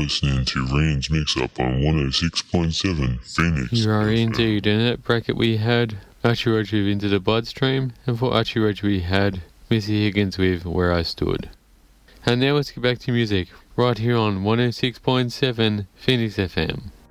listening to Rain's Mix-Up on 106.7 Phoenix. You are FM. indeed. In that bracket we had Archie Roach with Into the Bloodstream, and for Archie Roach we had Missy Higgins with Where I Stood. And now let's get back to music, right here on 106.7 Phoenix FM.